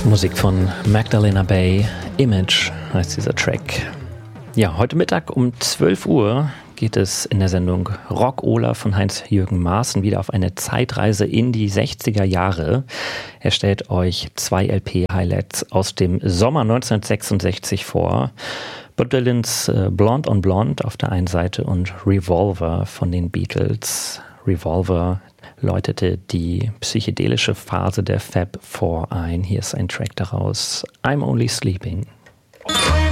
Musik von Magdalena Bay, Image heißt dieser Track. Ja, heute Mittag um 12 Uhr geht es in der Sendung Rock Ola von Heinz-Jürgen Maaßen wieder auf eine Zeitreise in die 60er Jahre. Er stellt euch 2 LP-Highlights aus dem Sommer 1966 vor. Bob Dylans Blonde on Blonde auf der einen Seite und Revolver von den Beatles. Revolver läutete die psychedelische Phase der Fab Four ein. Hier ist ein Track daraus, I'm Only Sleeping.